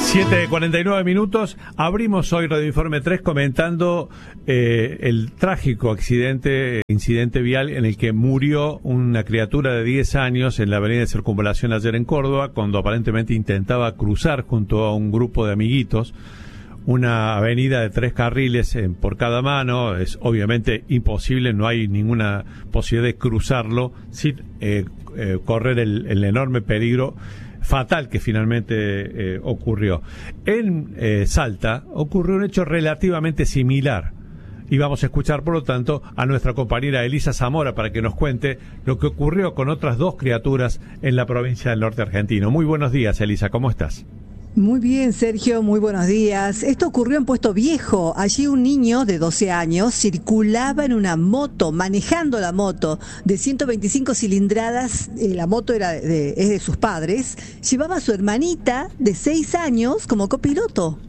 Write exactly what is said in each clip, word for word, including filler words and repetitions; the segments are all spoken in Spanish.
siete cuarenta y nueve minutos. Abrimos hoy Radio Informe tres comentando eh, el trágico accidente, incidente vial en el que murió una criatura de diez años en la avenida de Circunvalación ayer en Córdoba, cuando aparentemente intentaba cruzar junto a un grupo de amiguitos una avenida de tres carriles eh, por cada mano. Es obviamente imposible, no hay ninguna posibilidad de cruzarlo sin eh, eh, correr el, el enorme peligro fatal que finalmente eh, ocurrió. En eh, Salta ocurrió un hecho relativamente similar y vamos a escuchar por lo tanto a nuestra compañera Elisa Zamora para que nos cuente lo que ocurrió con otras dos criaturas en la provincia del norte argentino. Muy buenos días, Elisa, ¿cómo estás? Muy bien, Sergio, muy buenos días. Esto ocurrió en Puesto Viejo. Allí un niño de doce años circulaba en una moto, manejando la moto de ciento veinticinco cilindradas. Eh, la moto era de, es de sus padres. Llevaba a su hermanita de seis años como copiloto.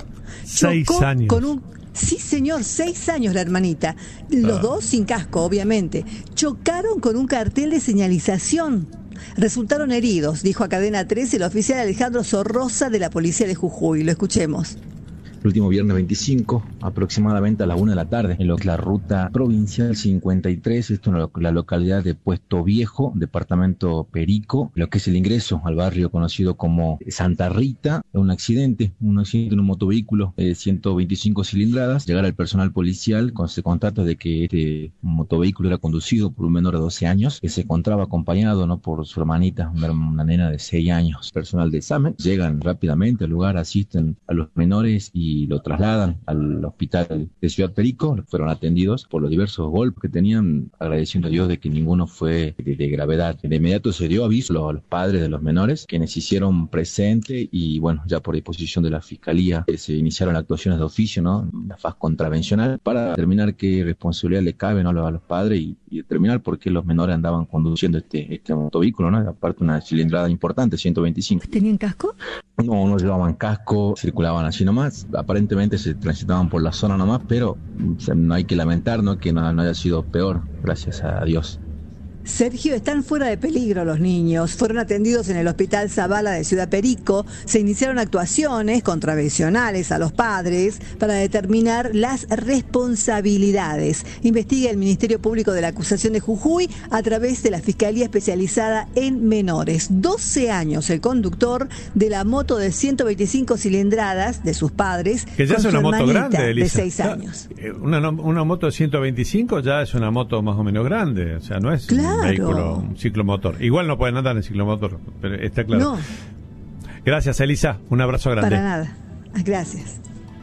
Seis Chocó años. Con un... Sí, señor, seis años la hermanita. Los Ah. dos sin casco, obviamente. Chocaron con un cartel de señalización. Resultaron heridos, dijo a Cadena tres el oficial Alejandro Sorrosa de la Policía de Jujuy. Lo escuchemos. El último viernes veinticinco, aproximadamente a la una de la tarde, en lo que es la ruta provincial cincuenta y tres, esto en la localidad de Puesto Viejo, departamento Perico, lo que es el ingreso al barrio conocido como Santa Rita, un accidente, un accidente en un motovehículo de ciento veinticinco cilindradas. Llegar al personal policial, con se constata de que este motovehículo era conducido por un menor de doce años, que se encontraba acompañado no por su hermanita, una, una nena de seis años. Personal de examen llegan rápidamente al lugar, asisten a los menores y y lo trasladan al hospital de Ciudad Perico. Fueron atendidos por los diversos golpes que tenían, agradeciendo a Dios de que ninguno fue de, de gravedad. De inmediato se dio aviso a los padres de los menores, quienes se hicieron presente y bueno, ya por disposición de la Fiscalía eh, se iniciaron actuaciones de oficio, ¿no? La faz contravencional para determinar qué responsabilidad le cabe, ¿no? a los padres y, y determinar por qué los menores andaban conduciendo este, este motovehículo, ¿no? Aparte una cilindrada importante, ciento veinticinco. ¿Tenían casco? No, no llevaban casco, circulaban así nomás. Aparentemente se transitaban por la zona nomás, pero o sea, no hay que lamentar, ¿no? que no, no haya sido peor, gracias a Dios. Sergio, están fuera de peligro los niños. Fueron atendidos en el Hospital Zavala de Ciudad Perico. Se iniciaron actuaciones contravencionales a los padres para determinar las responsabilidades. Investiga el Ministerio Público de la Acusación de Jujuy a través de la Fiscalía Especializada en Menores. doce años el conductor de la moto de ciento veinticinco cilindradas de sus padres. Que ya es una moto grande, Elisa. De seis años. Una, una moto de ciento veinticinco ya es una moto más o menos grande. O sea, no es... Claro. Un vehículo, un ciclomotor. Igual no pueden andar en ciclomotor, pero está claro. No. Gracias, Elisa. Un abrazo grande. Para nada. Gracias.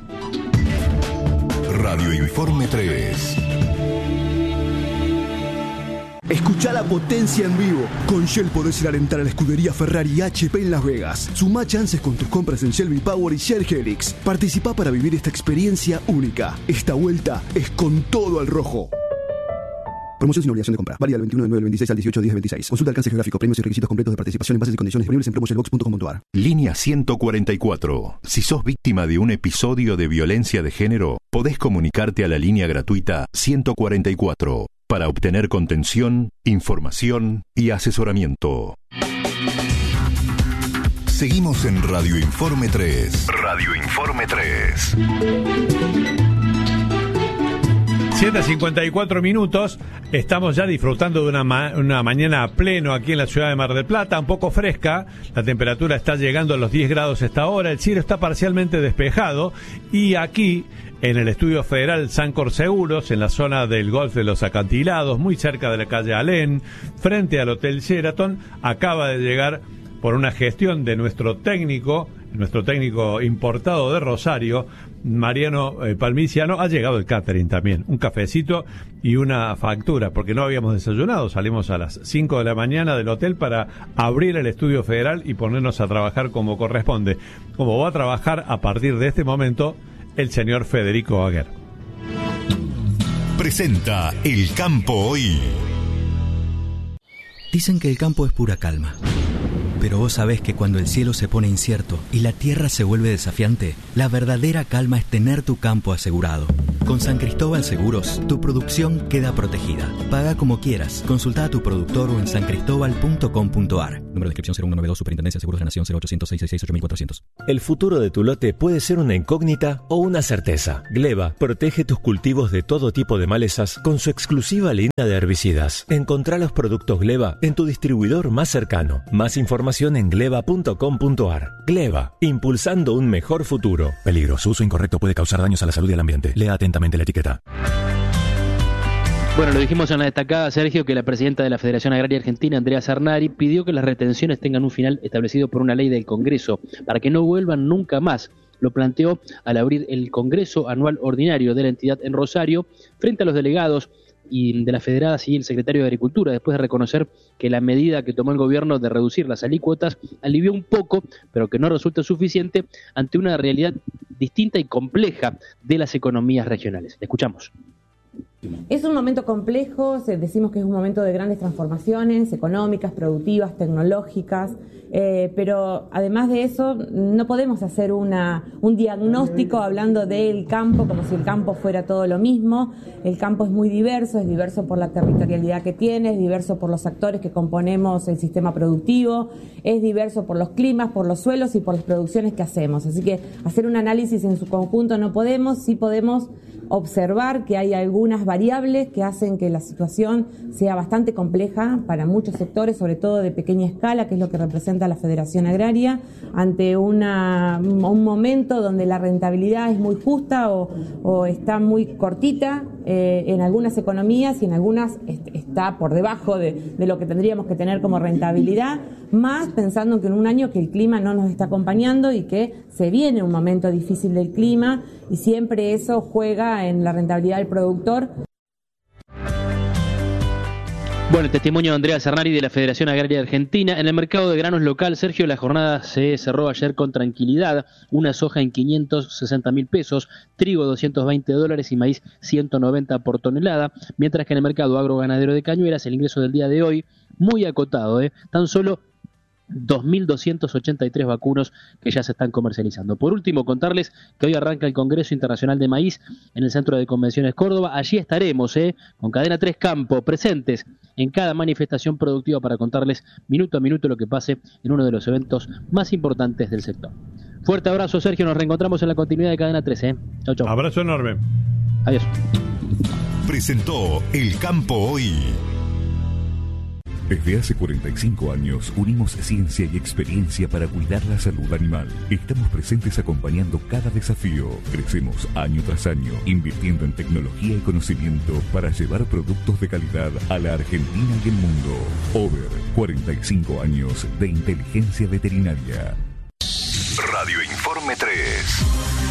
Radio Informe tres. Escucha la potencia en vivo. Con Shell podés ir a alentar a la escudería Ferrari H P en Las Vegas. Sumá chances con tus compras en Shell V-Power y Shell Helix. Participá para vivir esta experiencia única. Esta vuelta es con todo al rojo. Promoción sin obligación de compra. Válida del veintiuno de nueve del veintiséis al dieciocho de diez del veintiséis. Consulta alcance geográfico, premios y requisitos completos de participación en bases y condiciones disponibles en promo shell box punto com punto a r. Línea ciento cuarenta y cuatro. Si sos víctima de un episodio de violencia de género, podés comunicarte a la línea gratuita ciento cuarenta y cuatro para obtener contención, información y asesoramiento. Seguimos en Radio Informe tres. Radio Informe tres. siete cincuenta y cuatro minutos, estamos ya disfrutando de una, ma- una mañana a pleno aquí en la ciudad de Mar del Plata, un poco fresca, la temperatura está llegando a los diez grados a esta hora, el cielo está parcialmente despejado y aquí en el Estudio Federal Sancor Seguros, en la zona del Golf de los Acantilados, muy cerca de la calle Alén, frente al Hotel Sheraton, acaba de llegar por una gestión de nuestro técnico, nuestro técnico importado de Rosario, Mariano eh, Palmiciano, ha llegado el catering también, un cafecito y una factura, porque no habíamos desayunado, salimos a las cinco de la mañana del hotel para abrir el Estudio Federal y ponernos a trabajar como corresponde, como va a trabajar a partir de este momento el señor Federico Aguer. Presenta El Campo Hoy. Dicen que el campo es pura calma. Pero vos sabés que cuando el cielo se pone incierto y la tierra se vuelve desafiante, la verdadera calma es tener tu campo asegurado. Con San Cristóbal Seguros, tu producción queda protegida. Paga como quieras. Consulta a tu productor o en san cristóbal punto com punto a r. Número de inscripción cero uno nueve dos, Superintendencia de Seguros de la Nación, cero ochocientos, seiscientos sesenta y seis, ocho mil cuatrocientos. El futuro de tu lote puede ser una incógnita o una certeza. Gleba protege tus cultivos de todo tipo de malezas con su exclusiva línea de herbicidas. Encontrá los productos Gleba en tu distribuidor más cercano. Más información en gleba punto com punto a r. Gleba, impulsando un mejor futuro. Peligro, su uso incorrecto puede causar daños a la salud y al ambiente. Lea atentamente la etiqueta. Bueno, lo dijimos en la destacada, Sergio, que la presidenta de la Federación Agraria Argentina, Andrea Cernari, pidió que las retenciones tengan un final establecido por una ley del Congreso, para que no vuelvan nunca más. Lo planteó al abrir el Congreso Anual Ordinario de la entidad en Rosario, frente a los delegados y de las federadas y el secretario de Agricultura, después de reconocer que la medida que tomó el gobierno de reducir las alícuotas alivió un poco, pero que no resulta suficiente ante una realidad distinta y compleja de las economías regionales. Escuchamos. Es un momento complejo, decimos que es un momento de grandes transformaciones económicas, productivas, tecnológicas, eh, pero además de eso no podemos hacer una, un diagnóstico hablando del campo como si el campo fuera todo lo mismo. El campo es muy diverso, es diverso por la territorialidad que tiene, es diverso por los actores que componemos el sistema productivo, es diverso por los climas, por los suelos y por las producciones que hacemos. Así que hacer un análisis en su conjunto no podemos, sí podemos observar que hay algunas variables que hacen que la situación sea bastante compleja para muchos sectores, sobre todo de pequeña escala, que es lo que representa la Federación Agraria, ante una, un momento donde la rentabilidad es muy justa o, o está muy cortita eh, en algunas economías y en algunas est- está por debajo de, de lo que tendríamos que tener como rentabilidad, más pensando que en un año que el clima no nos está acompañando y que se viene un momento difícil del clima y siempre eso juega en la rentabilidad del productor. Bueno, el testimonio de Andrea Cernari de la Federación Agraria Argentina. En el mercado de granos local, Sergio, la jornada se cerró ayer con tranquilidad. Una soja en quinientos sesenta mil pesos, trigo doscientos veinte dólares y maíz ciento noventa por tonelada. Mientras que en el mercado agroganadero de Cañuelas, el ingreso del día de hoy, muy acotado, ¿eh? Tan solo dos mil doscientos ochenta y tres vacunos que ya se están comercializando. Por último, contarles que hoy arranca el Congreso Internacional de Maíz en el Centro de Convenciones Córdoba. Allí estaremos, ¿eh? con Cadena tres Campo, presentes en cada manifestación productiva para contarles minuto a minuto lo que pase en uno de los eventos más importantes del sector. Fuerte abrazo, Sergio. Nos reencontramos en la continuidad de Cadena tres. ¿eh? Chau, chau. Abrazo enorme. Adiós. Presentó El Campo Hoy. Desde hace cuarenta y cinco años unimos ciencia y experiencia para cuidar la salud animal. Estamos presentes acompañando cada desafío. Crecemos año tras año, invirtiendo en tecnología y conocimiento para llevar productos de calidad a la Argentina y el mundo. Over, cuarenta y cinco años de inteligencia veterinaria. Radio Informe tres.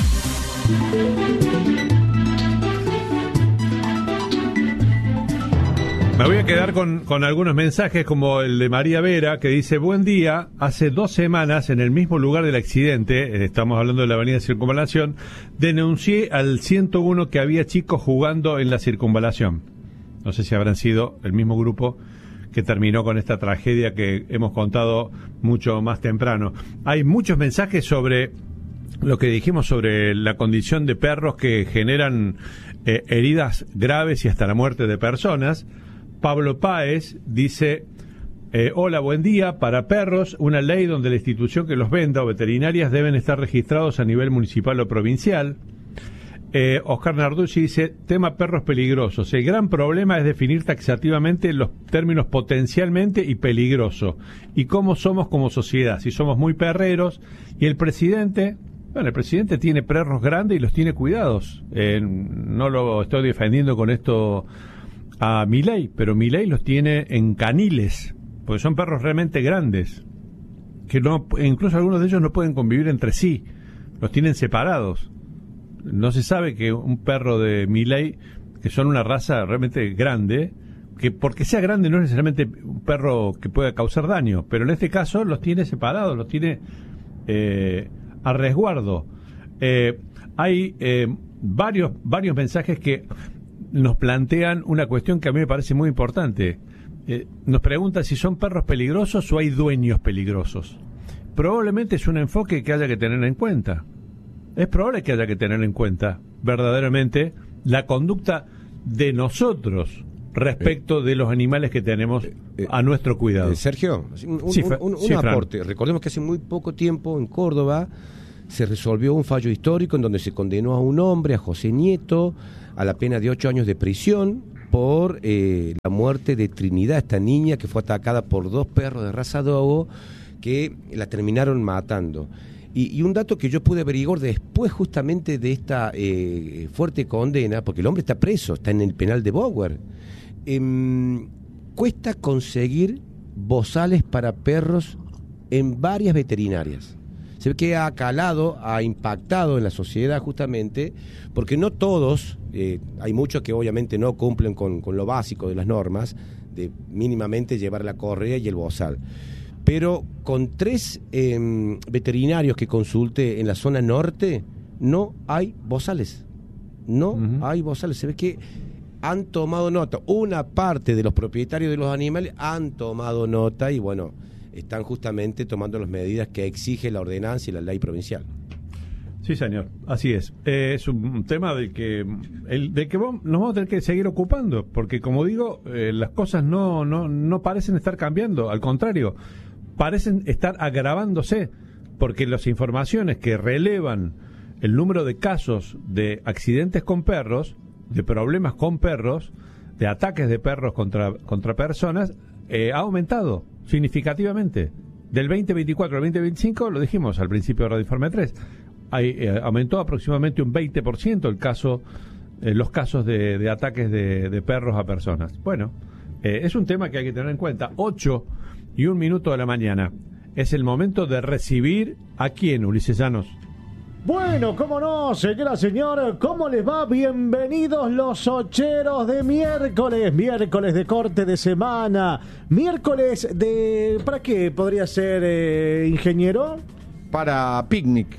Me voy a quedar con, con algunos mensajes como el de María Vera, que dice: buen día, hace dos semanas en el mismo lugar del accidente, estamos hablando de la avenida Circunvalación, denuncié al ciento uno que había chicos jugando en la Circunvalación. No sé si habrán sido el mismo grupo que terminó con esta tragedia que hemos contado mucho más temprano. Hay muchos mensajes sobre lo que dijimos sobre la condición de perros que generan eh, heridas graves y hasta la muerte de personas. Pablo Páez dice: eh, hola, buen día. Para perros, una ley donde la institución que los venda o veterinarias deben estar registrados a nivel municipal o provincial. Eh, Oscar Narducci dice: tema perros peligrosos. El gran problema es definir taxativamente los términos potencialmente y peligroso. Y cómo somos como sociedad. Si somos muy perreros. Y el presidente... Bueno, el presidente tiene perros grandes y los tiene cuidados. Eh, no lo estoy defendiendo con esto a Milei, pero Milei los tiene en caniles, porque son perros realmente grandes, que no, incluso algunos de ellos no pueden convivir entre sí, los tienen separados. No se sabe que un perro de Milei, que son una raza realmente grande, que porque sea grande no es necesariamente un perro que pueda causar daño, pero en este caso los tiene separados, los tiene eh, a resguardo. Eh, hay eh, varios, varios mensajes que nos plantean una cuestión que a mí me parece muy importante. Eh, nos pregunta si son perros peligrosos o hay dueños peligrosos. Probablemente es un enfoque que haya que tener en cuenta. Es probable que haya que tener en cuenta verdaderamente la conducta de nosotros respecto eh, de los animales que tenemos eh, a nuestro cuidado. Eh, Sergio, un, sí, un, un, un sí, aporte. Recordemos que hace muy poco tiempo en Córdoba se resolvió un fallo histórico en donde se condenó a un hombre, a José Nieto, a la pena de ocho años de prisión por eh, la muerte de Trinidad, esta niña que fue atacada por dos perros de raza dogo que la terminaron matando. Y, y un dato que yo pude averiguar después justamente de esta eh, fuerte condena, porque el hombre está preso, está en el penal de Bower, eh, cuesta conseguir bozales para perros en varias veterinarias. Se ve que ha calado, ha impactado en la sociedad justamente, porque no todos, eh, hay muchos que obviamente no cumplen con, con lo básico de las normas, de mínimamente llevar la correa y el bozal. Pero con tres eh, veterinarios que consulté en la zona norte, no hay bozales. No uh-huh. hay bozales. Se ve que han tomado nota. Una parte de los propietarios de los animales han tomado nota y bueno, están justamente tomando las medidas que exige la ordenanza y la ley provincial. Sí, señor, así es. Eh, es un tema del que, el, del que vamos, nos vamos a tener que seguir ocupando, porque como digo, eh, las cosas no, no, no parecen estar cambiando, al contrario, parecen estar agravándose, porque las informaciones que relevan el número de casos de accidentes con perros, de problemas con perros, de ataques de perros contra, contra personas, eh, ha aumentado significativamente. Del veinte veinticuatro al veinte veinticinco, lo dijimos al principio de Radio Informe tres, hay, eh, aumentó aproximadamente un veinte por ciento el caso, eh, los casos de, de ataques de, de perros a personas. Bueno, eh, es un tema que hay que tener en cuenta. Ocho y un minuto de la mañana. Es el momento de recibir a quién, Ulises Llanos. Bueno, cómo no, señora, señor, ¿cómo les va? Bienvenidos los ocheros de miércoles, miércoles de corte de semana, miércoles de... ¿Para qué podría ser, eh, ingeniero? Para picnic.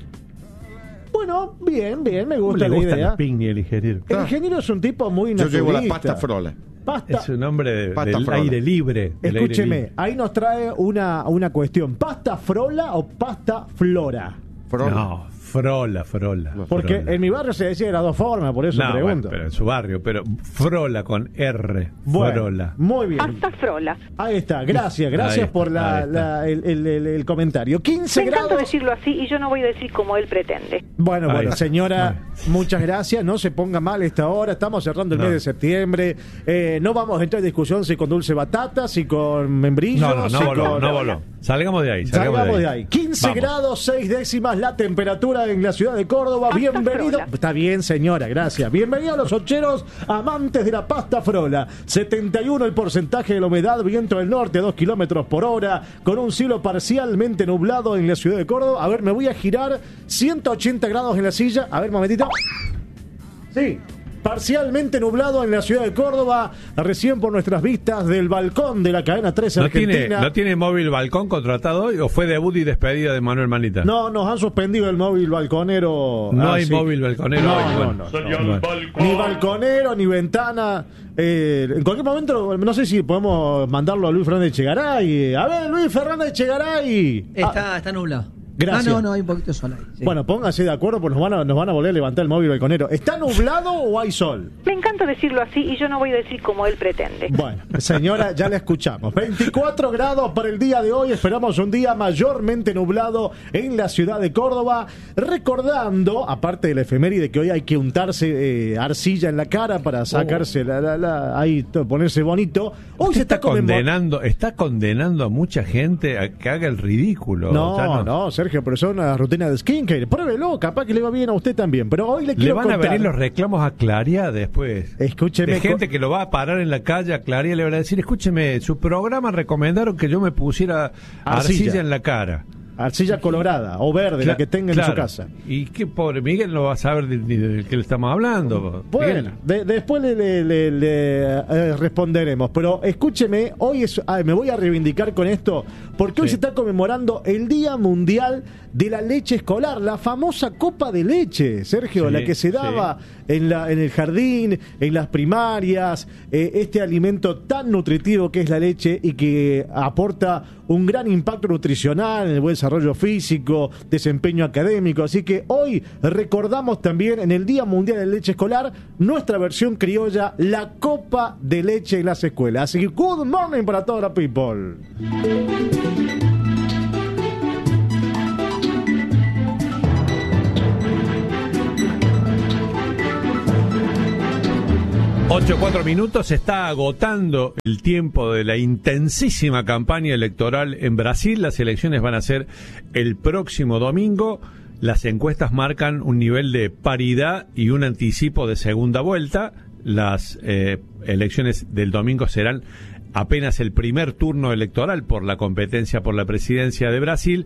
Bueno, bien, bien, me gusta, le la gusta idea. El picnic, el ingeniero. El ingeniero es un tipo muy naturalista. Yo llevo la pasta frola. Pasta. Es un hombre de, Pasta del frola. aire libre. Del Escúcheme, aire libre. ahí nos trae una, una cuestión. ¿Pasta frola o pasta flora? Frola. No, frola, frola. Porque frola. en mi barrio se decía de las dos formas, por eso no, pregunto. bueno, pero en su barrio, pero frola con R. Bueno, frola. muy bien. Pasta frola. Ahí está, gracias, gracias Ahí por la, está, ahí está. la- el, el- el- el comentario. quince Me encanta grados. decirlo así y yo no voy a decir como él pretende. Bueno, Ahí bueno, está. señora, muchas gracias. No se ponga mal esta hora. Estamos cerrando el No. mes de septiembre. Eh, no vamos a entrar en discusión si con dulce batata, si con membrillo. No, no, si no voló, con... no voló. Salgamos de ahí, salgamos, Salgamos de ahí. quince Vamos. grados, seis décimas la temperatura en la ciudad de Córdoba. Pasta Bienvenido. frola. Está bien, señora, gracias. Bienvenido a los ocheros amantes de la pasta frola. setenta y uno el porcentaje de la humedad, viento del norte a dos kilómetros por hora, con un cielo parcialmente nublado en la ciudad de Córdoba. A ver, me voy a girar ciento ochenta grados en la silla. A ver, momentito. Sí. Parcialmente nublado en la ciudad de Córdoba, recién por nuestras vistas del balcón de la cadena trece ¿No tiene, Argentina. ¿No tiene móvil balcón contratado hoy o fue debut y despedida de Manuel Manita? No, nos han suspendido el móvil balconero. No Ah, hay sí. móvil balconero No, hoy. no, Bueno, no, bueno. Ni balconero, ni ventana. Eh, en cualquier momento, no sé si podemos mandarlo a Luis Fernández Chegaray. A ver, Luis Fernández Chegaray. Está, Ah, está nublado. Gracias. Ah, no, no, hay un poquito de sol ahí. Sí. Bueno, pónganse de acuerdo, pues nos van, a, nos van a volver a levantar el móvil balconero. ¿Está nublado o hay sol? Me encanta decirlo así y yo no voy a decir como él pretende. Bueno, señora, ya la escuchamos. veinticuatro grados para el día de hoy. Esperamos un día mayormente nublado en la ciudad de Córdoba. Recordando, aparte de la efeméride, que hoy hay que untarse eh, arcilla en la cara para sacarse la, la, la, ahí to- ponerse bonito. Hoy se está, está conmemor- condenando, está condenando a mucha gente a que haga el ridículo. No, Ya no, no- Sergio, pero son una rutina de skincare. Pruébelo, capaz que le va bien a usted también. Pero hoy le Le quiero van a contar. venir los reclamos a Claria después. Escúcheme. De gente que lo va a parar en la calle a Claria le van a decir, escúcheme, su programa recomendaron que yo me pusiera Arcilla. arcilla en la cara. Arcilla colorada o verde, Cla- la que tenga claro. en su casa. Y qué pobre Miguel no va a saber de- ni de, qué le estamos hablando. Bueno, Miguel. de- después le, le- le- le, eh, responderemos. Pero escúcheme, hoy es, ah, me voy a reivindicar con esto porque hoy Sí. se está conmemorando el Día Mundial de la Leche Escolar, la famosa copa de leche, Sergio, Sí, la que se daba en, la, en el jardín, en las primarias, eh, este alimento tan nutritivo que es la leche y que aporta un gran impacto nutricional en el buen desarrollo físico, desempeño académico. Así que hoy recordamos también en el Día Mundial de la Leche Escolar nuestra versión criolla, la copa de leche en las escuelas. Así que good morning para toda la people. ocho cuatro minutos, se está agotando el tiempo de la intensísima campaña electoral en Brasil. Las elecciones van a ser el próximo domingo. Las encuestas marcan un nivel de paridad y un anticipo de segunda vuelta. Las eh, elecciones del domingo serán apenas el primer turno electoral por la competencia por la presidencia de Brasil,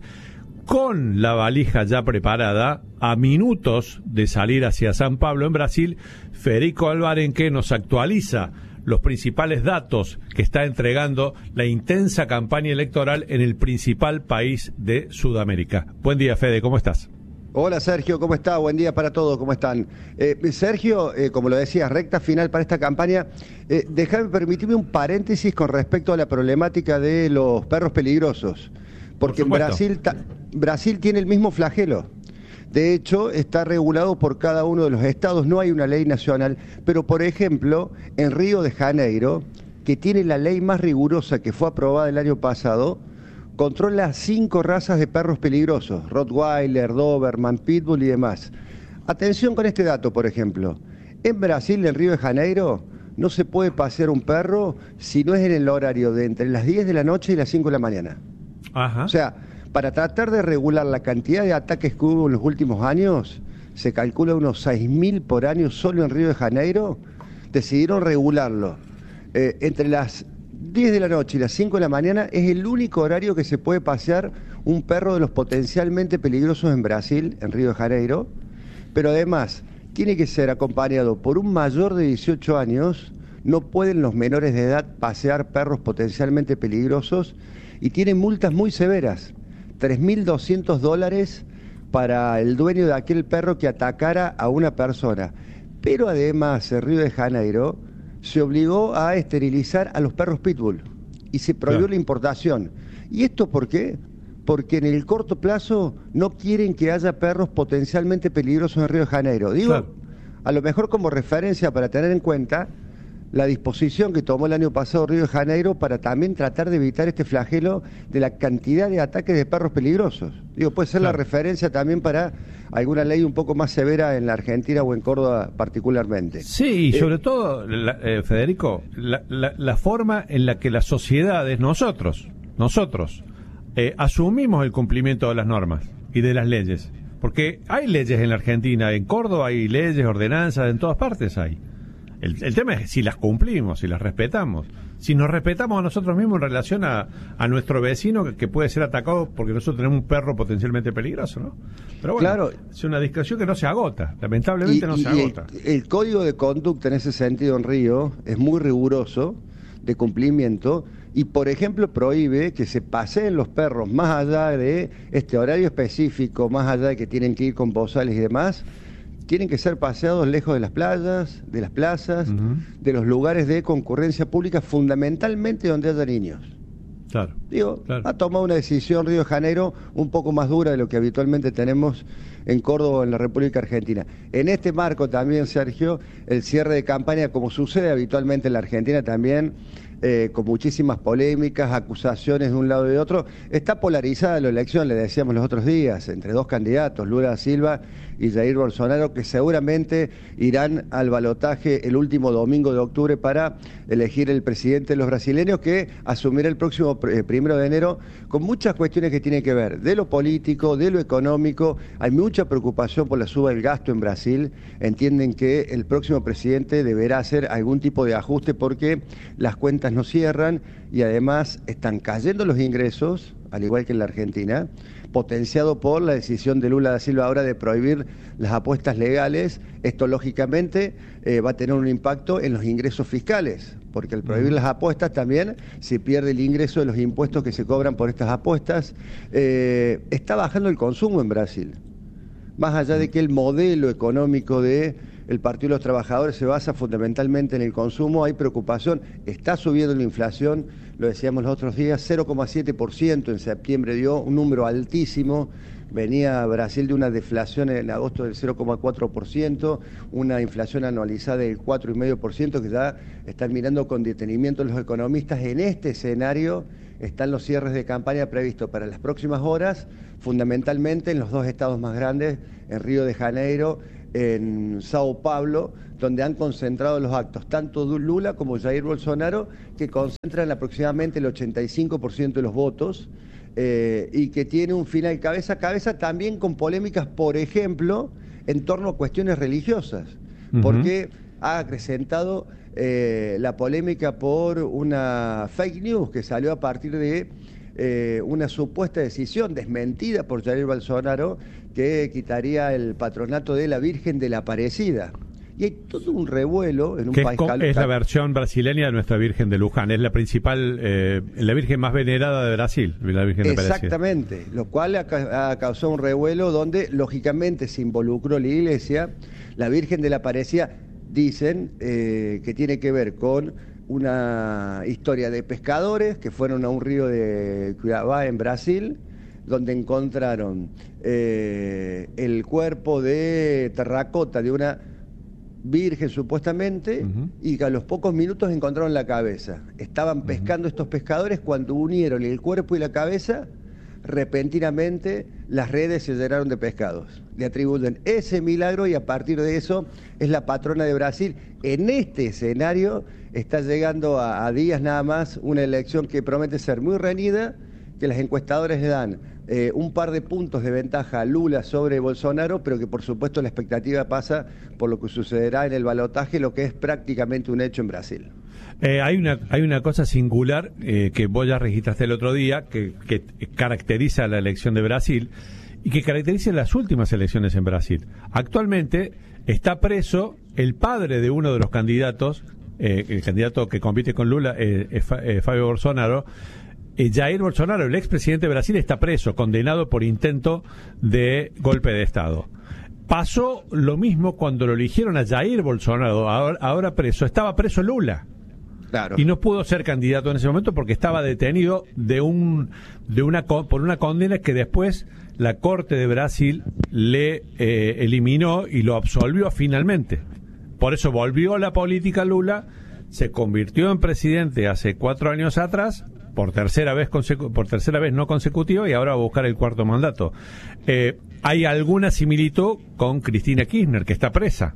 con la valija ya preparada, a minutos de salir hacia San Pablo en Brasil. Federico Alvarenque nos actualiza los principales datos que está entregando la intensa campaña electoral en el principal país de Sudamérica. Buen día, Fede, ¿cómo estás? Hola Sergio, ¿cómo está? Buen día para todos, ¿cómo están? Eh, Sergio, eh, como lo decías, recta final para esta campaña. Eh, déjame, permitirme un paréntesis con respecto a la problemática de los perros peligrosos. Porque en Brasil, ta, Brasil tiene el mismo flagelo. De hecho, está regulado por cada uno de los estados, no hay una ley nacional, pero por ejemplo, en Río de Janeiro, que tiene la ley más rigurosa que fue aprobada el año pasado, controla cinco razas de perros peligrosos, Rottweiler, Doberman, Pitbull y demás. Atención con este dato, por ejemplo. En Brasil, en Río de Janeiro, no se puede pasear un perro si no es en el horario de entre las diez de la noche y las cinco de la mañana. Ajá. O sea, para tratar de regular la cantidad de ataques que hubo en los últimos años, se calcula unos seis mil por año solo en Río de Janeiro, decidieron regularlo. Eh, entre las diez de la noche y las cinco de la mañana es el único horario que se puede pasear un perro de los potencialmente peligrosos en Brasil, en Río de Janeiro, pero además tiene que ser acompañado por un mayor de dieciocho años, no pueden los menores de edad pasear perros potencialmente peligrosos y tienen multas muy severas. tres mil doscientos dólares para el dueño de aquel perro que atacara a una persona. Pero además, en Río de Janeiro se obligó a esterilizar a los perros pitbull y se prohibió claro. la importación. ¿Y esto por qué? Porque en el corto plazo no quieren que haya perros potencialmente peligrosos en Río de Janeiro. Digo, claro. a lo mejor como referencia para tener en cuenta la disposición que tomó el año pasado Río de Janeiro para también tratar de evitar este flagelo de la cantidad de ataques de perros peligrosos. Digo, puede ser claro. la referencia también para alguna ley un poco más severa en la Argentina o en Córdoba particularmente. Sí, y eh, sobre todo, la, eh, Federico, la, la, la forma en la que las sociedades, nosotros, nosotros, eh, asumimos el cumplimiento de las normas y de las leyes. Porque hay leyes en la Argentina, en Córdoba hay leyes, ordenanzas, en todas partes hay. El, el tema es si las cumplimos, si las respetamos. Si nos respetamos a nosotros mismos en relación a, a nuestro vecino que, que puede ser atacado porque nosotros tenemos un perro potencialmente peligroso, ¿no? Pero bueno, claro. es una discusión que no se agota, lamentablemente y, no y se agota. El, el código de conducta en ese sentido en Río es muy riguroso de cumplimiento y, por ejemplo, prohíbe que se paseen los perros más allá de este horario específico, más allá de que tienen que ir con bozales y demás. Tienen que ser paseados lejos de las playas, de las plazas, uh-huh. de los lugares de concurrencia pública, fundamentalmente donde haya niños. Claro. Digo, claro. ha tomado una decisión Río de Janeiro un poco más dura de lo que habitualmente tenemos en Córdoba o en la República Argentina. En este marco también, Sergio, el cierre de campaña, como sucede habitualmente en la Argentina también, eh, con muchísimas polémicas, acusaciones de un lado y de otro, está polarizada la elección, le decíamos los otros días, entre dos candidatos, Lula da Silva y Jair Bolsonaro, que seguramente irán al balotaje el último domingo de octubre para elegir el presidente de los brasileños, que asumirá el próximo eh, primero de enero, con muchas cuestiones que tienen que ver de lo político, de lo económico. Hay mucha preocupación por la suba del gasto en Brasil. Entienden que el próximo presidente deberá hacer algún tipo de ajuste porque las cuentas no cierran y además están cayendo los ingresos al igual que en la Argentina, potenciado por la decisión de Lula da Silva ahora de prohibir las apuestas legales. Esto, lógicamente, eh, va a tener un impacto en los ingresos fiscales, porque al prohibir las apuestas también se pierde el ingreso de los impuestos que se cobran por estas apuestas. Eh, está bajando el consumo en Brasil, más allá de que el modelo económico de el Partido de los Trabajadores se basa fundamentalmente en el consumo, hay preocupación, está subiendo la inflación, lo decíamos los otros días, cero coma siete por ciento en septiembre dio un número altísimo, venía Brasil de una deflación en agosto del cero coma cuatro por ciento, una inflación anualizada del cuatro coma cinco por ciento que ya están mirando con detenimiento los economistas. En este escenario están los cierres de campaña previstos para las próximas horas, fundamentalmente en los dos estados más grandes, en Río de Janeiro, en Sao Paulo, donde han concentrado los actos tanto Lula como Jair Bolsonaro, que concentran aproximadamente el ochenta y cinco por ciento de los votos, eh, y que tiene un final cabeza a cabeza también con polémicas, por ejemplo, en torno a cuestiones religiosas, uh-huh. porque ha acrecentado eh, la polémica por una fake news que salió a partir de eh, una supuesta decisión desmentida por Jair Bolsonaro que quitaría el patronato de la Virgen de la Aparecida. Y hay todo un revuelo en un que país... Es, cal- es la versión brasileña de nuestra Virgen de Luján, es la principal, eh, la Virgen más venerada de Brasil, la Virgen de Aparecida. Exactamente, lo cual ha, ca- ha causado un revuelo donde lógicamente se involucró la Iglesia. La Virgen de la Aparecida, dicen, eh, que tiene que ver con una historia de pescadores que fueron a un río de Cuiabá en Brasil, donde encontraron eh, el cuerpo de terracota de una virgen supuestamente, uh-huh. y que a los pocos minutos encontraron la cabeza. Estaban pescando uh-huh. estos pescadores, cuando unieron el cuerpo y la cabeza, repentinamente las redes se llenaron de pescados. Le atribuyen ese milagro y a partir de eso es la patrona de Brasil. En este escenario está llegando a, a días nada más una elección que promete ser muy reñida, que las encuestadores le dan eh, un par de puntos de ventaja a Lula sobre Bolsonaro, pero que por supuesto la expectativa pasa por lo que sucederá en el balotaje, lo que es prácticamente un hecho en Brasil. Eh, hay una hay una cosa singular eh, que vos ya registraste el otro día, que, que caracteriza la elección de Brasil y que caracteriza las últimas elecciones en Brasil. Actualmente está preso el padre de uno de los candidatos, eh, el candidato que compite con Lula, eh, eh, Fabio Bolsonaro. Eh, Jair Bolsonaro, el expresidente de Brasil, está preso, condenado por intento de golpe de Estado. Pasó lo mismo cuando lo eligieron a Jair Bolsonaro, ahora, ahora preso. Estaba preso Lula. Claro. Y no pudo ser candidato en ese momento porque estaba detenido de un de una por una condena que después la Corte de Brasil le eh, eliminó y lo absolvió finalmente. Por eso volvió a la política Lula, se convirtió en presidente hace cuatro años atrás, por tercera vez consecu- por tercera vez no consecutiva, y ahora va a buscar el cuarto mandato. Eh, hay alguna similitud con Cristina Kirchner, que está presa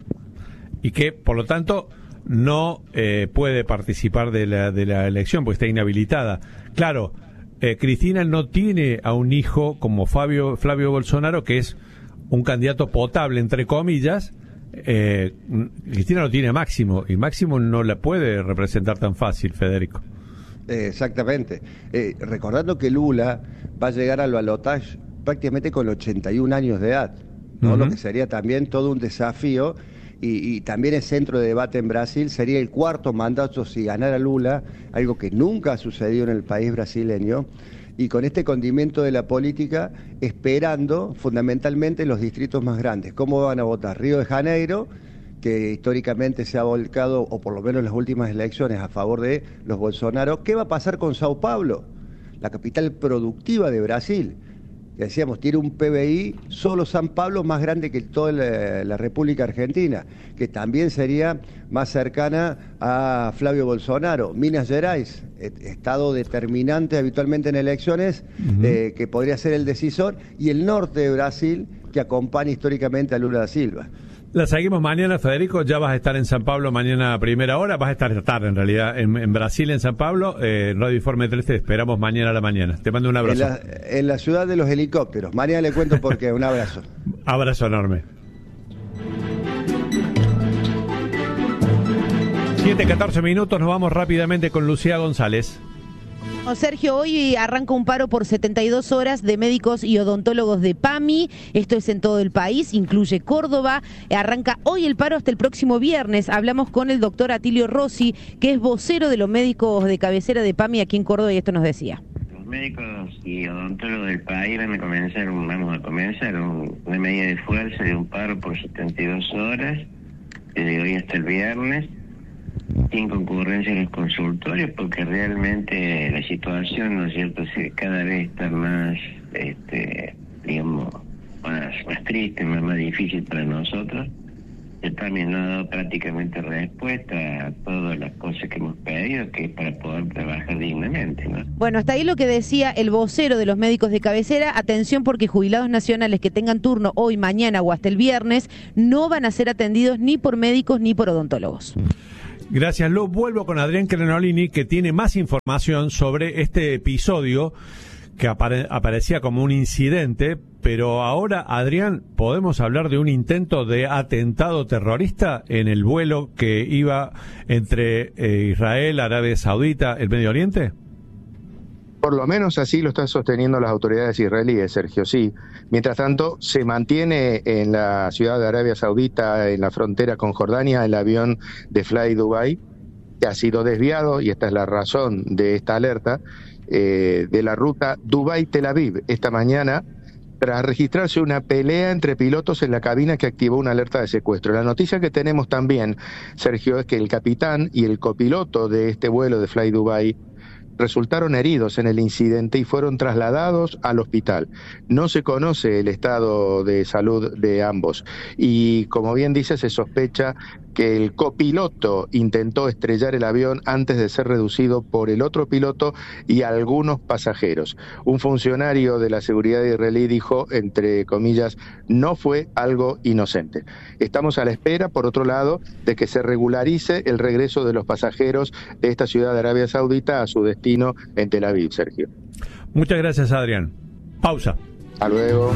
y que, por lo tanto, no eh, puede participar de la, de la elección porque está inhabilitada. Claro, eh, Cristina no tiene a un hijo como Fabio, Flavio Bolsonaro, que es un candidato potable, entre comillas. Eh, Cristina no tiene a Máximo, y Máximo no la puede representar tan fácil, Federico. Eh, exactamente. Eh, recordando que Lula va a llegar al balotaje prácticamente con ochenta y un años de edad, ¿no? Uh-huh. Lo que sería también todo un desafío. Y, y también es centro de debate en Brasil, sería el cuarto mandato si ganara Lula, algo que nunca ha sucedido en el país brasileño, y con este condimento de la política, esperando fundamentalmente los distritos más grandes. ¿Cómo van a votar? Río de Janeiro, que históricamente se ha volcado, o por lo menos en las últimas elecciones, a favor de los Bolsonaro. ¿Qué va a pasar con Sao Paulo, la capital productiva de Brasil? Decíamos, tiene un P B I, solo San Pablo, más grande que toda la, la República Argentina, que también sería más cercana a Flavio Bolsonaro. Minas Gerais, estado determinante habitualmente en elecciones, uh-huh. eh, que podría ser el decisor, y el norte de Brasil, que acompaña históricamente a Lula da Silva. La seguimos mañana, Federico. Ya vas a estar en San Pablo mañana a primera hora. Vas a estar tarde, en realidad, en, en Brasil, en San Pablo. Eh, en Radio Informe tres te esperamos mañana a la mañana. Te mando un abrazo. En la, en la ciudad de los helicópteros. Mañana le cuento por qué. Un abrazo. Abrazo enorme. siete catorce minutos. Nos vamos rápidamente con Lucía González. Sergio, hoy arranca un paro por setenta y dos horas de médicos y odontólogos de PAMI. Esto es en todo el país, incluye Córdoba. Arranca hoy el paro hasta el próximo viernes. Hablamos con el doctor Atilio Rossi, que es vocero de los médicos de cabecera de PAMI aquí en Córdoba, y esto nos decía. Los médicos y odontólogos del país van a comenzar, un, vamos a comenzar un, una medida de fuerza de un paro por setenta y dos horas, desde hoy hasta el viernes, sin concurrencia en los consultorios, porque realmente la situación, ¿no es cierto?, se cada vez está más, este, digamos, más, más triste, más, más difícil para nosotros. El PAMI no ha dado prácticamente respuesta a todas las cosas que hemos pedido, que es para poder trabajar dignamente, ¿no? Bueno, hasta ahí lo que decía el vocero de los médicos de cabecera. Atención, porque jubilados nacionales que tengan turno hoy, mañana o hasta el viernes no van a ser atendidos ni por médicos ni por odontólogos. Gracias, Lo. Vuelvo con Adrián Crenolini, que tiene más información sobre este episodio que apare- aparecía como un incidente, pero ahora, Adrián, ¿podemos hablar de un intento de atentado terrorista en el vuelo que iba entre eh, Israel, Arabia Saudita, el Medio Oriente? Por lo menos así lo están sosteniendo las autoridades israelíes, Sergio, sí. Mientras tanto, se mantiene en la ciudad de Arabia Saudita, en la frontera con Jordania, el avión de Fly Dubai, que ha sido desviado, y esta es la razón de esta alerta, eh, de la ruta Dubai-Tel Aviv esta mañana, tras registrarse una pelea entre pilotos en la cabina que activó una alerta de secuestro. La noticia que tenemos también, Sergio, es que el capitán y el copiloto de este vuelo de Fly Dubai resultaron heridos en el incidente y fueron trasladados al hospital. No se conoce el estado de salud de ambos y, como bien dice, se sospecha que el copiloto intentó estrellar el avión antes de ser reducido por el otro piloto y algunos pasajeros. Un funcionario de la seguridad israelí dijo, entre comillas, no fue algo inocente. Estamos a la espera, por otro lado, de que se regularice el regreso de los pasajeros de esta ciudad de Arabia Saudita a su destino en Tel Aviv, Sergio. Muchas gracias, Adrián. Pausa. Hasta luego.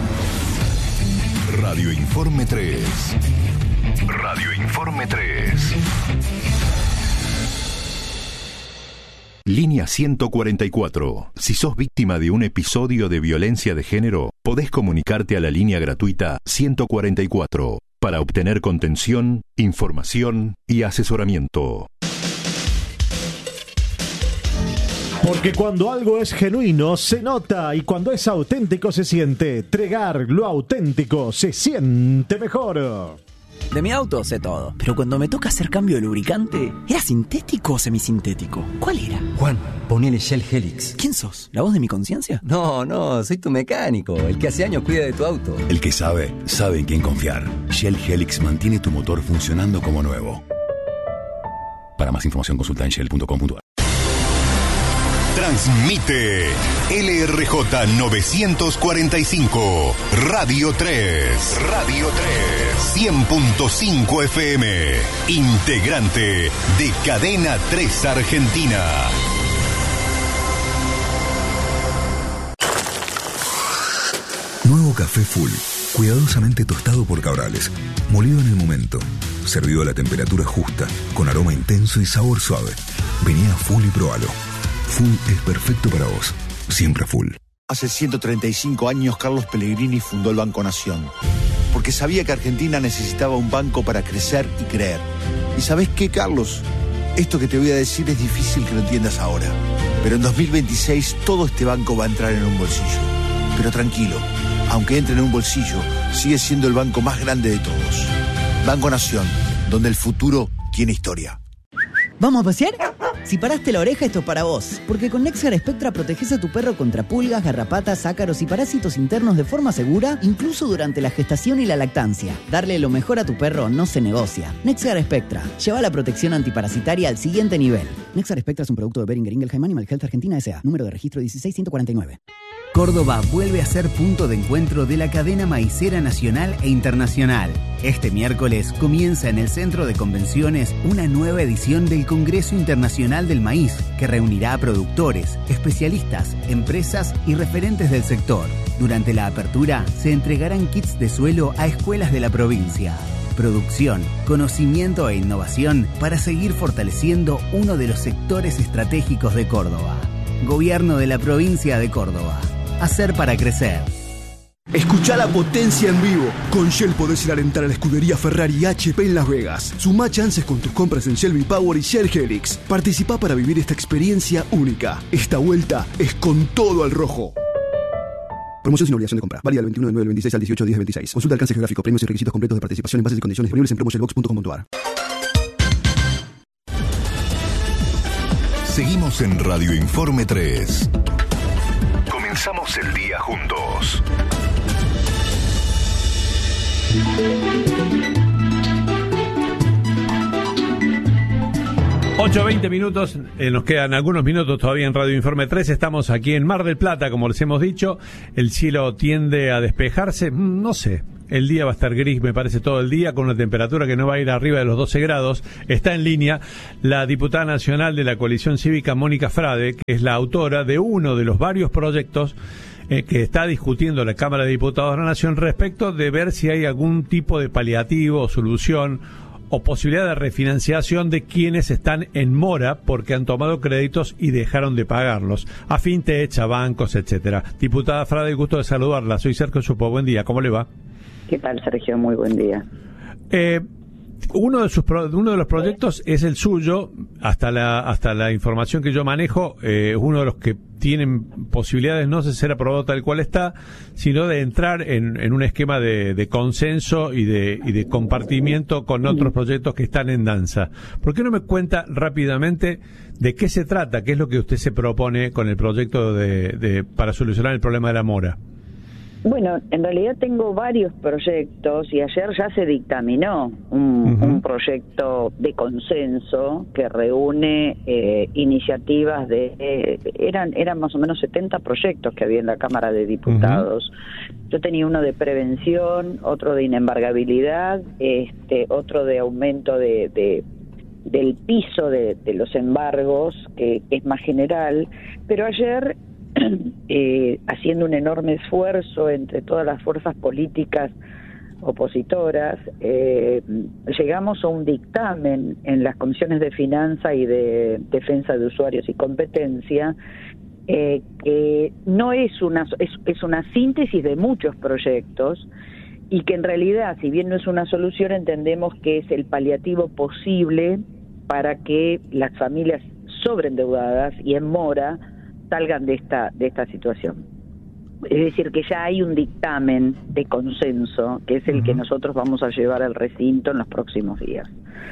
Radio Informe tres. Radio Informe tres. Línea ciento cuarenta y cuatro. Si sos víctima de un episodio de violencia de género, podés comunicarte a la línea gratuita ciento cuarenta y cuatro para obtener contención, información y asesoramiento. Porque cuando algo es genuino, se nota, y cuando es auténtico, se siente. Tregar, lo auténtico, se siente mejor. De mi auto sé todo, pero cuando me toca hacer cambio de lubricante, ¿era sintético o semisintético? ¿Cuál era? Juan, ponele Shell Helix. ¿Quién sos? ¿La voz de mi conciencia? No, no, soy tu mecánico, el que hace años cuida de tu auto. El que sabe, sabe en quién confiar. Shell Helix mantiene tu motor funcionando como nuevo. Para más información, consulta en shell punto com punto a r. Transmite L R J novecientos cuarenta y cinco, Radio tres. Radio tres. cien punto cinco F M. Integrante de Cadena tres Argentina. Nuevo café Full. Cuidadosamente tostado por Cabrales. Molido en el momento. Servido a la temperatura justa. Con aroma intenso y sabor suave. Vení a Full y probalo. Full es perfecto para vos. Siempre Full. Hace ciento treinta y cinco años Carlos Pellegrini fundó el Banco Nación. Porque sabía que Argentina necesitaba un banco para crecer y creer. ¿Y sabés qué, Carlos? Esto que te voy a decir es difícil que lo entiendas ahora. Pero en dos mil veintiséis todo este banco va a entrar en un bolsillo. Pero tranquilo, aunque entre en un bolsillo, sigue siendo el banco más grande de todos. Banco Nación, donde el futuro tiene historia. ¿Vamos a pasear? Si paraste la oreja, esto es para vos. Porque con Nexar Spectra proteges a tu perro contra pulgas, garrapatas, ácaros y parásitos internos de forma segura, incluso durante la gestación y la lactancia. Darle lo mejor a tu perro no se negocia. Nexar Spectra. Lleva la protección antiparasitaria al siguiente nivel. Nexar Spectra es un producto de Boehringer Ingelheim Animal Health Argentina S A. Número de registro dieciséis ciento cuarenta y nueve. Córdoba vuelve a ser punto de encuentro de la cadena maicera nacional e internacional. Este miércoles comienza en el Centro de Convenciones una nueva edición del Congreso Internacional del Maíz, que reunirá a productores, especialistas, empresas y referentes del sector. Durante la apertura se entregarán kits de suelo a escuelas de la provincia. Producción, conocimiento e innovación para seguir fortaleciendo uno de los sectores estratégicos de Córdoba. Gobierno de la provincia de Córdoba. Hacer para crecer. Escuchá la potencia en vivo. Con Shell podés ir a alentar a la escudería Ferrari y H P en Las Vegas. Sumá chances con tus compras en Shell V-Power y Shell Helix. Participá para vivir esta experiencia única. Esta vuelta es con todo al rojo. Promoción sin obligación de compra. Válida del veintiuno de nueve del veintiséis al dieciocho de diez del veintiséis. Consulta alcance geográfico, premios y requisitos completos de participación en bases y condiciones disponibles en promo shell box punto com punto a r. Seguimos en Radio Informe tres. Comenzamos el día juntos. ocho veinte minutos, eh, nos quedan algunos minutos todavía en Radio Informe tres. Estamos aquí en Mar del Plata, como les hemos dicho. El cielo tiende a despejarse, no sé. El día va a estar gris, me parece, todo el día, con una temperatura que no va a ir arriba de los doce grados. Está en línea la diputada nacional de la Coalición Cívica, Mónica Frade, que es la autora de uno de los varios proyectos eh, que está discutiendo la Cámara de Diputados de la Nación respecto de ver si hay algún tipo de paliativo o solución o posibilidad de refinanciación de quienes están en mora porque han tomado créditos y dejaron de pagarlos, a fintech, a bancos, etcétera. Diputada Frade, gusto de saludarla. Soy Sergio Supo. Buen día. ¿Cómo le va? ¿Qué tal, Sergio? Muy buen día. Eh, uno de sus pro, uno de los proyectos es el suyo. Hasta la hasta la información que yo manejo, eh, uno de los que tienen posibilidades no de ser aprobado tal cual está, sino de entrar en, en un esquema de, de consenso y de, y de compartimiento con otros proyectos que están en danza. ¿Por qué no me cuenta rápidamente de qué se trata? ¿Qué es lo que usted se propone con el proyecto de, de para solucionar el problema de la mora? Bueno, en realidad tengo varios proyectos y ayer ya se dictaminó un, uh-huh. un proyecto de consenso que reúne eh, iniciativas de... Eh, eran eran más o menos setenta proyectos que había en la Cámara de Diputados. Uh-huh. Yo tenía uno de prevención, otro de inembargabilidad, este, otro de aumento de... de del piso de, de los embargos, que es más general, pero ayer... Eh, haciendo un enorme esfuerzo entre todas las fuerzas políticas opositoras, eh, llegamos a un dictamen en las comisiones de Finanza y de Defensa de Usuarios y Competencia, eh, que no es una, es, es una síntesis de muchos proyectos y que en realidad, si bien no es una solución, entendemos que es el paliativo posible para que las familias sobreendeudadas y en mora salgan de esta de esta situación. Es decir, que ya hay un dictamen de consenso, que es el uh-huh. que nosotros vamos a llevar al recinto en los próximos días.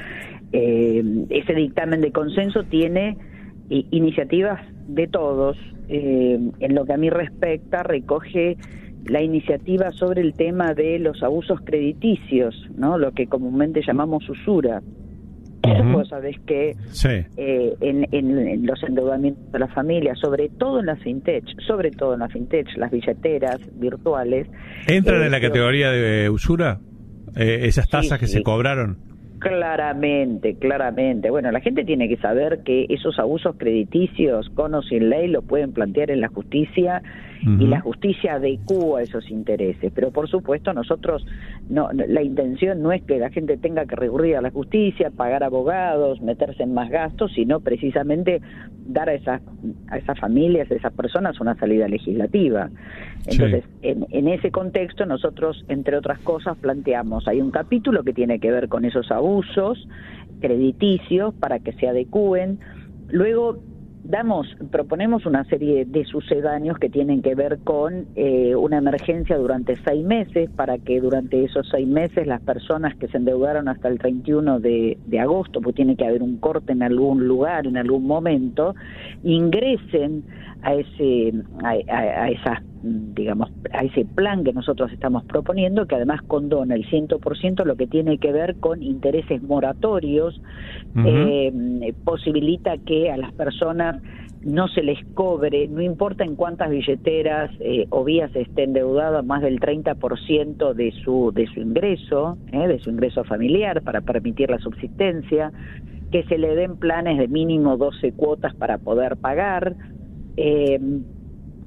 Eh, ese dictamen de consenso tiene eh, iniciativas de todos. Eh, en lo que a mí respecta, recoge la iniciativa sobre el tema de los abusos crediticios, ¿no? Lo que comúnmente llamamos usura. Uh-huh. Vos sabés que sí. eh, en, en, en los endeudamientos de las familias, sobre todo en la fintech, sobre todo en la fintech, las billeteras virtuales... ¿Entran eh, en la categoría de usura? Eh, ¿Esas tasas sí, que sí. se cobraron? Claramente, claramente. Bueno, la gente tiene que saber que esos abusos crediticios, con o sin ley, lo pueden plantear en la justicia uh-huh. y la justicia adecúa esos intereses. Pero por supuesto nosotros, no, la intención no es que la gente tenga que recurrir a la justicia, pagar abogados, meterse en más gastos, sino precisamente dar a esas, a esas familias, a esas personas una salida legislativa. Entonces, sí. en, en ese contexto nosotros, entre otras cosas, planteamos, hay un capítulo que tiene que ver con esos abusos crediticios para que se adecúen. Luego damos, proponemos una serie de sucedáneos que tienen que ver con eh, una emergencia durante seis meses, para que durante esos seis meses las personas que se endeudaron hasta el treinta y uno de, de agosto, pues tiene que haber un corte en algún lugar, en algún momento, ingresen a ese a, a, a esas digamos a ese plan que nosotros estamos proponiendo, que además condona el cien por ciento lo que tiene que ver con intereses moratorios, uh-huh. eh, posibilita que a las personas no se les cobre, no importa en cuántas billeteras eh, o vías esté endeudada, más del treinta por ciento de su de su ingreso, eh, de su ingreso familiar, para permitir la subsistencia, que se le den planes de mínimo doce cuotas para poder pagar. Eh,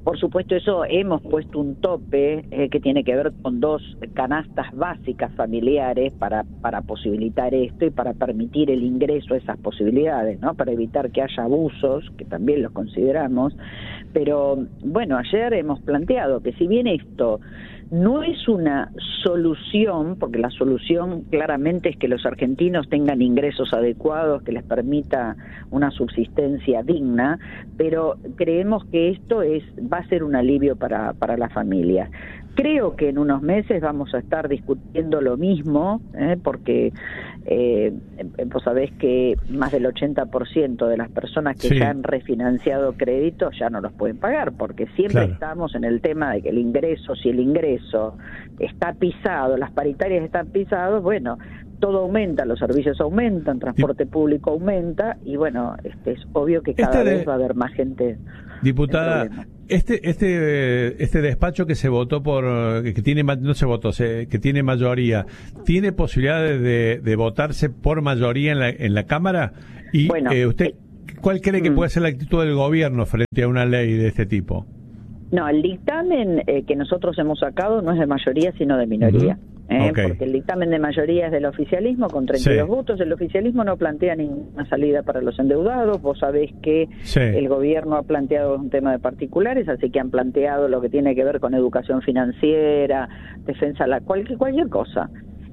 Por supuesto, eso hemos puesto un tope eh, que tiene que ver con dos canastas básicas familiares para, para posibilitar esto y para permitir el ingreso a esas posibilidades, ¿no? Para evitar que haya abusos, que también los consideramos. Pero, bueno, ayer hemos planteado que si bien esto no es una solución, porque la solución claramente es que los argentinos tengan ingresos adecuados que les permita una subsistencia digna, pero creemos que esto es va a ser un alivio para, para las familias. Creo que en unos meses vamos a estar discutiendo lo mismo, ¿eh? porque eh, vos sabés que más del ochenta por ciento de las personas que sí. ya han refinanciado créditos ya no los pueden pagar, porque siempre claro. estamos en el tema de que el ingreso, si el ingreso está pisado, las paritarias están pisadas, bueno, todo aumenta, los servicios aumentan, transporte público aumenta, y bueno, este, es obvio que cada este vez de... va a haber más gente. Diputada, este este este despacho que se votó por, que tiene no se votó, se, que tiene mayoría, ¿tiene posibilidades de, de votarse por mayoría en la en la Cámara? Y bueno, eh, usted, ¿cuál cree que mm. puede ser la actitud del gobierno frente a una ley de este tipo? No, el dictamen eh, que nosotros hemos sacado no es de mayoría, sino de minoría. Uh-huh. Eh, okay. Porque el dictamen de mayoría es del oficialismo con treinta y dos sí. votos. El oficialismo no plantea ninguna salida para los endeudados. Vos sabés que sí. el gobierno ha planteado un tema de particulares, así que han planteado lo que tiene que ver con educación financiera, defensa, la cualquier, cualquier cosa.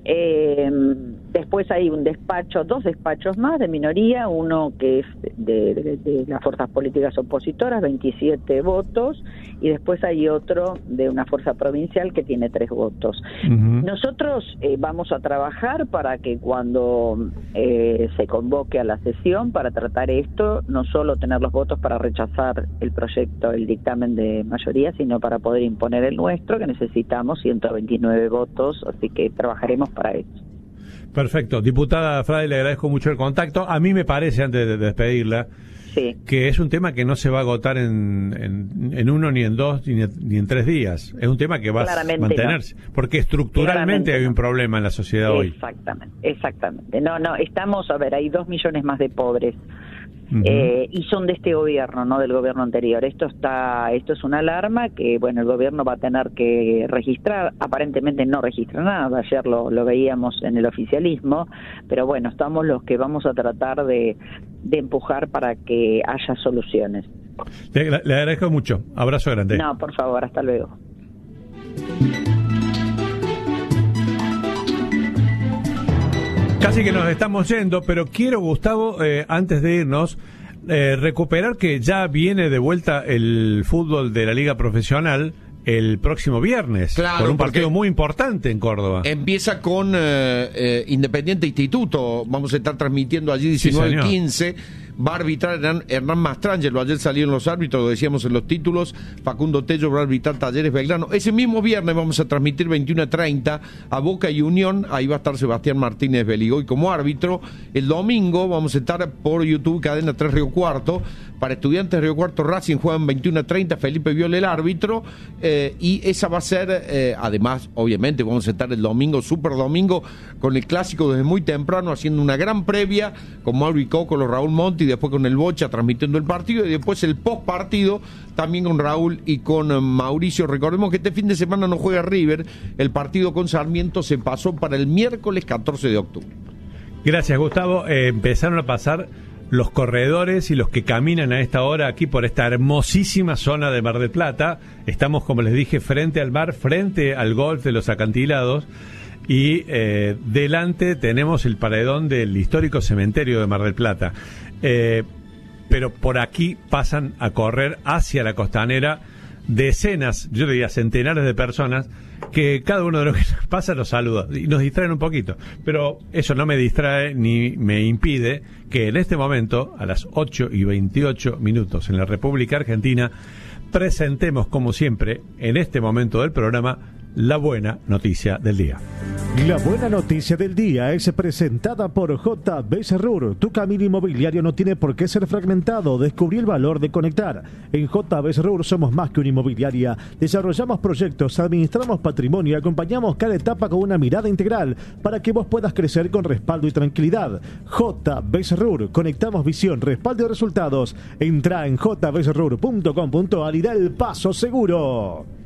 Eh, después hay un despacho, dos despachos más de minoría, uno que es de, de, de las fuerzas políticas opositoras, veintisiete votos, y después hay otro de una fuerza provincial que tiene tres votos. Uh-huh. Nosotros eh, vamos a trabajar para que cuando eh, se convoque a la sesión para tratar esto, no solo tener los votos para rechazar el proyecto, el dictamen de mayoría, sino para poder imponer el nuestro, que necesitamos ciento veintinueve votos, así que trabajaremos para eso. Perfecto. Diputada Frade, le agradezco mucho el contacto. A mí me parece, antes de despedirla, sí. que es un tema que no se va a agotar en, en, en uno, ni en dos, ni, ni en tres días. Es un tema que va Claramente a mantenerse. No. Porque estructuralmente Claramente hay un no. problema en la sociedad hoy. Exactamente, exactamente. No, no, estamos, a ver, hay dos millones más de pobres. Uh-huh. Eh, y son de este gobierno, no del gobierno anterior. Esto está, esto es una alarma que, bueno, el gobierno va a tener que registrar. Aparentemente no registra nada. Ayer lo, lo veíamos en el oficialismo, pero bueno, estamos los que vamos a tratar de, de empujar para que haya soluciones. Le, le agradezco mucho. Abrazo grande. No, por favor, hasta luego. Casi que nos estamos yendo, pero quiero, Gustavo, eh, antes de irnos, eh, recuperar que ya viene de vuelta el fútbol de la Liga Profesional el próximo viernes, claro, con un partido muy importante en Córdoba. Empieza con eh, eh, Independiente Instituto, vamos a estar transmitiendo allí diecinueve quince. Va a arbitrar Hernán, Hernán Mastrangelo, ayer salieron los árbitros, lo decíamos en los títulos, Facundo Tello va a arbitrar Talleres Belgrano. Ese mismo viernes vamos a transmitir veintiuno treinta a Boca y Unión, ahí va a estar Sebastián Martínez Beligoy como árbitro. El domingo vamos a estar por YouTube, Cadena tres Río Cuarto, para Estudiantes Río Cuarto Racing juegan veintiuno treinta, Felipe Viola el árbitro, eh, y esa va a ser, eh, además, obviamente, vamos a estar el domingo, super domingo, con el clásico desde muy temprano, haciendo una gran previa, con Mauro y Coco, los Raúl Monti, después con el Bocha transmitiendo el partido, y después el post partido también con Raúl y con Mauricio. Recordemos que este fin de semana no juega River, el partido con Sarmiento se pasó para el miércoles catorce de octubre. Gracias, Gustavo. Eh, empezaron a pasar los corredores y los que caminan a esta hora aquí por esta hermosísima zona de Mar del Plata. Estamos, como les dije, frente al mar, frente al golf de los acantilados. Y eh, delante tenemos el paredón del histórico cementerio de Mar del Plata. Eh, pero por aquí pasan a correr hacia la costanera decenas, yo diría centenares de personas, que cada uno de los que pasa los saluda y nos distraen un poquito. Pero eso no me distrae ni me impide que en este momento, a las ocho y veintiocho minutos en la República Argentina, presentemos, como siempre, en este momento del programa, la buena noticia del día. La buena noticia del día es presentada por J B Serrur. Tu camino inmobiliario no tiene por qué ser fragmentado. Descubrí el valor de conectar. En J B Serrur somos más que una inmobiliaria. Desarrollamos proyectos, administramos patrimonio y acompañamos cada etapa con una mirada integral para que vos puedas crecer con respaldo y tranquilidad. J B Serrur. Conectamos visión, respaldo y resultados. Entra en j b serrur punto com punto a r y da el paso seguro.